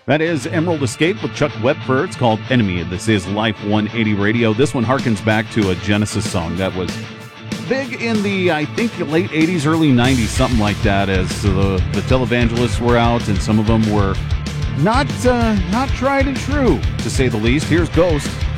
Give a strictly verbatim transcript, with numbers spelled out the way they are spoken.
That is Emerald Escape with Chuck Wepfer. It's called Enemy. This is Life one eighty Radio. This one harkens back to a Genesis song that was big in the, I think, late eighties, early nineties, something like that, as the, the televangelists were out, and some of them were not, uh, not tried and true, to say the least. Here's Ghost.